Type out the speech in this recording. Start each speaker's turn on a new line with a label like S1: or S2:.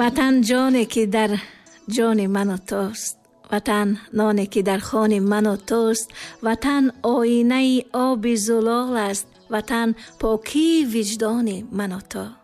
S1: ватан ҷоне ки дар ҷони ману тост, ватан ноне ки дар хони ману тост, ватан оинаи оби зулол аст, ватан покии виҷдони ману то.